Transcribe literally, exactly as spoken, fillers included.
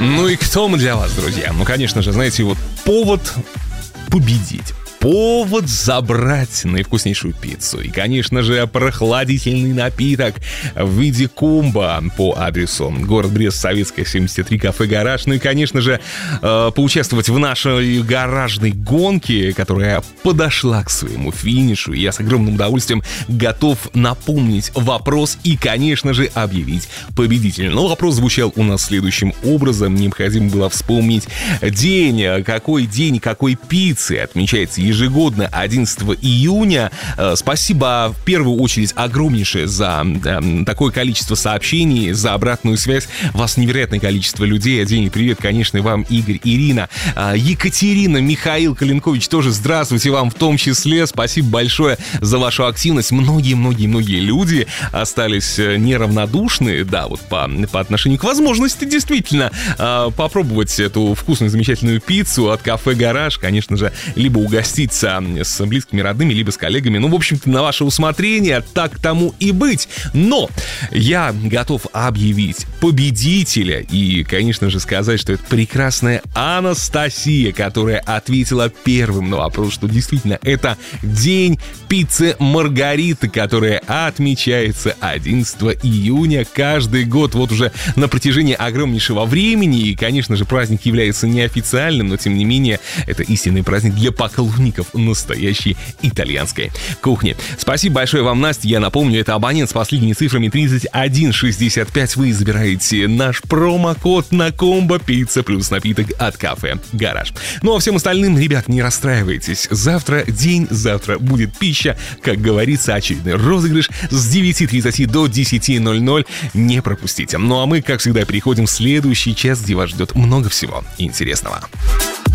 Ну и кто мы для вас, друзья? Ну, конечно же, знаете, вот повод победить. Повод забрать наивкуснейшую пиццу. И, конечно же, прохладительный напиток в виде комбо по адресу город Брест, Советская, семьдесят три, кафе «Гараж». Ну и, конечно же, поучаствовать в нашей гаражной гонке, которая подошла к своему финишу. И я с огромным удовольствием готов напомнить вопрос и, конечно же, объявить победителя. Но вопрос звучал у нас следующим образом. Необходимо было вспомнить день, какой день, какой пиццы отмечается ежегодно. ежегодно одиннадцатого июня. Спасибо в первую очередь огромнейшее за такое количество сообщений, за обратную связь. Вас невероятное количество людей. Отдельный привет, конечно, вам, Игорь, Ирина, Екатерина, Михаил Калинкович тоже здравствуйте вам в том числе. Спасибо большое за вашу активность. Многие-многие-многие люди остались неравнодушны, да, вот по, по отношению к возможности действительно попробовать эту вкусную, замечательную пиццу от кафе «Гараж», конечно же, либо угостить с близкими, родными, либо с коллегами. Ну, в общем-то, на ваше усмотрение, так тому и быть. Но я готов объявить победителя и, конечно же, сказать, что это прекрасная Анастасия, которая ответила первым на вопрос, что действительно это день пиццы Маргариты, которая отмечается одиннадцатого июня каждый год. Вот уже на протяжении огромнейшего времени. И, конечно же, праздник является неофициальным, но, тем не менее, это истинный праздник для поклонников настоящей итальянской кухни. Спасибо большое вам, Настя. Я напомню, это абонент с последними цифрами тридцать один шестьдесят пять. Вы забираете наш промокод на комбо пицца плюс напиток от кафе «Гараж». Ну а всем остальным, ребят, не расстраивайтесь. Завтра день, завтра будет пища. Как говорится, очередной розыгрыш с девяти тридцати до десяти ноль-ноль. Не пропустите. Ну а мы, как всегда, переходим в следующий час, где вас ждет много всего интересного.